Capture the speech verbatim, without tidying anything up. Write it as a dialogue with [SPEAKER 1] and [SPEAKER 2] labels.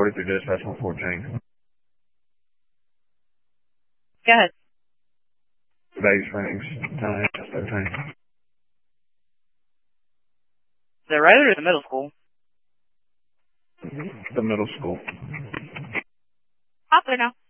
[SPEAKER 1] forty-three dispatch one fourteen.
[SPEAKER 2] Go ahead.
[SPEAKER 1] Vegas Springs, nine thirteen.
[SPEAKER 2] The road or the middle school?
[SPEAKER 1] The middle school.
[SPEAKER 2] Hop there now.